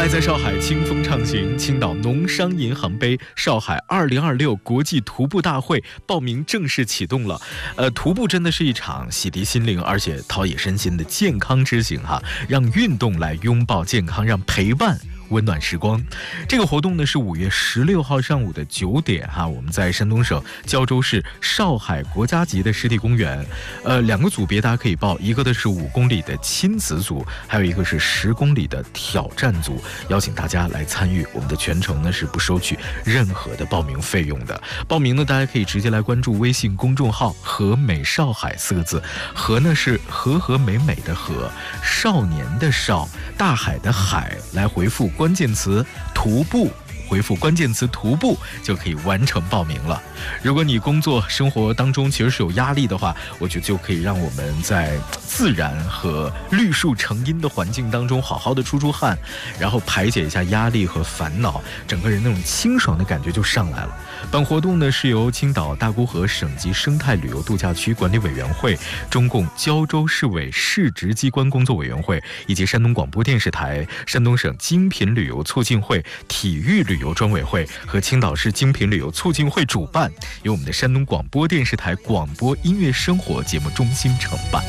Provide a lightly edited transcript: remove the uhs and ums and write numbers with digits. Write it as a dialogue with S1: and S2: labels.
S1: 爱在少海，清风畅行。青岛农商银行杯少海2026国际徒步大会报名正式启动了。徒步真的是一场洗涤心灵，而且陶冶身心的健康之行哈。让运动来拥抱健康，让陪伴温暖时光。这个活动呢是5月16号上午的9点哈，我们在山东省胶州市少海国家级的湿地公园。2个组别大家可以报，一个的是5公里的亲子组，还有一个是10公里的挑战组。邀请大家来参与，我们的全程呢是不收取任何的报名费用的。报名呢，大家可以直接来关注微信公众号"和美少海"4个字，和呢是和和美美的和，少年的少，大海的海，来回复关键词徒步，回复关键词徒步就可以完成报名了。如果你工作生活当中其实是有压力的话，我觉得就可以让我们在自然和绿树成荫的环境当中好好的出汗，然后排解一下压力和烦恼，整个人那种清爽的感觉就上来了。本活动呢是由青岛大沽河省级生态旅游度假区管理委员会、中共胶州市委市直机关工作委员会以及山东广播电视台、山东省精品旅游促进会体育旅游专委会和青岛市精品旅游促进会主办，由我们的山东广播电视台广播音乐生活节目中心承办。